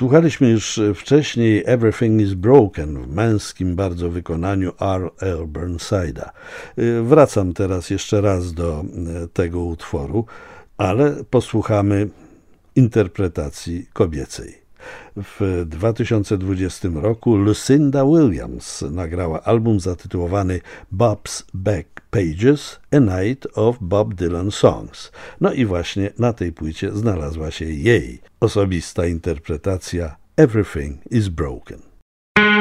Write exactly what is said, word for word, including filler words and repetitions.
Słuchaliśmy już wcześniej Everything is Broken w męskim bardzo wykonaniu R L Burnside'a. Wracam teraz jeszcze raz do tego utworu, ale posłuchamy interpretacji kobiecej. W dwa tysiące dwudziestym roku Lucinda Williams nagrała album zatytułowany Bob's Back Pages – A Night of Bob Dylan Songs. No i właśnie na tej płycie znalazła się jej osobista interpretacja Everything is Broken.